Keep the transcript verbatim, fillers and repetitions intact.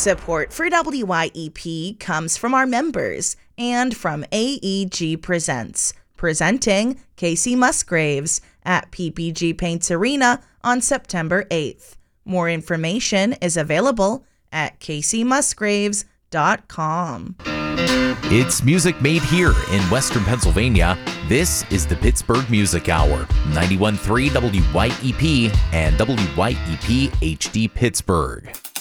Support for W Y E P comes from our members and from A E G Presents, presenting Casey Musgraves at P P G Paints Arena on September eighth. More information is available at casey musgraves dot com. It's music made here in Western Pennsylvania. This is the Pittsburgh Music Hour, ninety-one point three W Y E P and W Y E P H D Pittsburgh.